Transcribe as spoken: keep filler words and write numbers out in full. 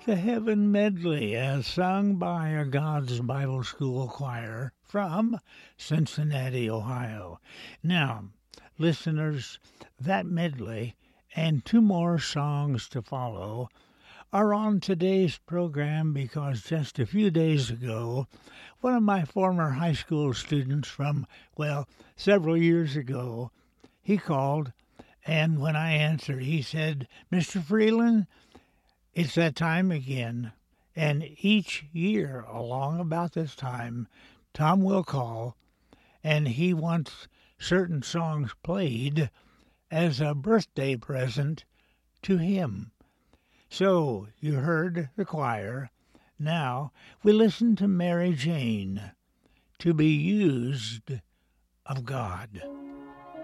The Heaven Medley, as sung by a God's Bible School choir from Cincinnati, Ohio. Now, listeners, that medley and two more songs to follow are on today's program because just a few days ago, one of my former high school students from, well, several years ago, he called, and when I answered, he said, "Mister Freeland, it's that time again." And each year, along about this time, Tom will call, and he wants certain songs played as a birthday present to him. So you heard the choir. Now we listen to Mary Jane, "To Be Used of God."